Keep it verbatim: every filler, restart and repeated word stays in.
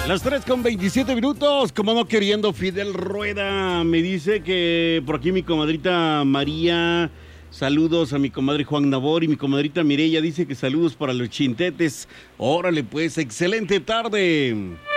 Las tres con veintisiete minutos, como no queriendo, Fidel Rueda me dice que por aquí mi comadrita María, saludos a mi comadre Juan Nabor y mi comadrita Mireya dice que saludos para los chintetes. Órale pues, excelente tarde.